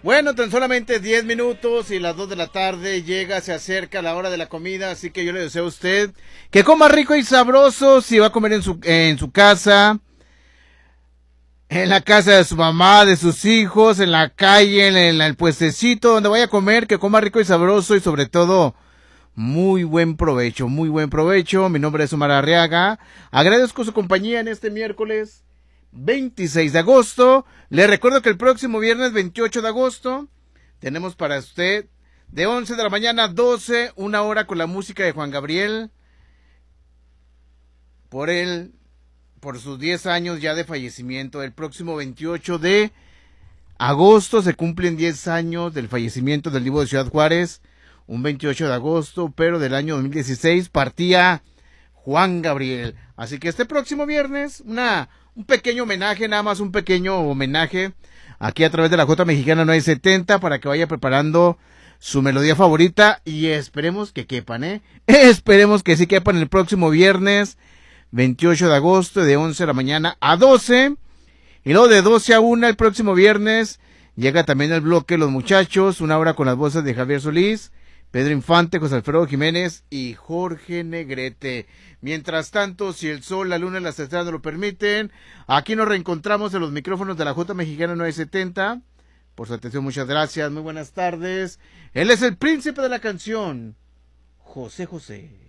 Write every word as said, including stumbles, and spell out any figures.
Bueno, tan solamente diez minutos y las dos de la tarde llega, se acerca la hora de la comida, así que yo le deseo a usted que coma rico y sabroso, si va a comer en su, en su casa, en la casa de su mamá, de sus hijos, en la calle, en el, en el puestecito, donde vaya a comer, que coma rico y sabroso y sobre todo muy buen provecho, muy buen provecho. Mi nombre es Omar Arriaga, agradezco su compañía en este miércoles veintiséis de agosto. Le recuerdo que el próximo viernes veintiocho de agosto tenemos para usted de once de la mañana a doce, una hora con la música de Juan Gabriel, por él, por sus diez años ya de fallecimiento. El próximo veintiocho de agosto se cumplen diez años del fallecimiento del Divo de Ciudad Juárez, un veintiocho de agosto, pero del año dos mil dieciséis partía Juan Gabriel. Así que este próximo viernes, una un pequeño homenaje, nada más un pequeño homenaje, aquí a través de la Jota Mexicana nueve setenta, para que vaya preparando su melodía favorita y esperemos que quepan, ¿eh? Esperemos que sí quepan el próximo viernes veintiocho de agosto, de once de la mañana a doce, y luego de doce a una el próximo viernes llega también el bloque Los Muchachos, una hora con las voces de Javier Solís, Pedro Infante, José Alfredo Jiménez y Jorge Negrete. Mientras tanto, si el sol, la luna y las estrellas lo permiten, aquí nos reencontramos en los micrófonos de la Jota Mexicana nueve setenta. Por su atención, muchas gracias, muy buenas tardes. Él es el príncipe de la canción, José José.